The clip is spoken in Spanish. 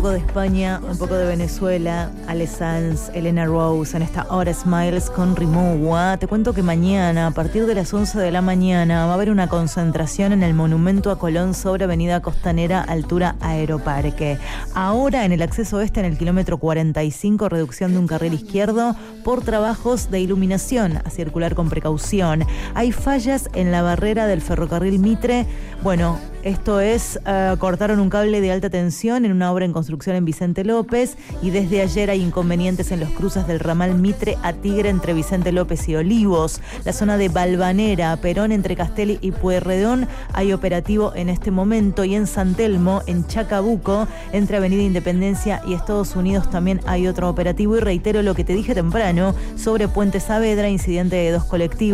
poco de España, un poco de Venezuela, Ale Sanz, Elena Rose, en esta hora Smiles con Rimowa. Te cuento que mañana, a partir de las 11 de la mañana, va a haber una concentración en el Monumento a Colón sobre Avenida Costanera, altura Aeroparque. Ahora, en el acceso oeste, en el kilómetro 45, reducción de un carril izquierdo por trabajos de iluminación, a circular con precaución. Hay fallas en la barrera del ferrocarril Mitre. Bueno, esto es, cortaron un cable de alta tensión en una obra en construcción en Vicente López, y desde ayer hay inconvenientes en los cruces del ramal Mitre a Tigre entre Vicente López y Olivos. La zona de Balvanera, Perón entre Castelli y Pueyrredón hay operativo en este momento, y en San Telmo, en Chacabuco, entre Avenida Independencia y Estados Unidos también hay otro operativo. Y reitero lo que te dije temprano sobre Puente Saavedra, incidente de 2 colectivos.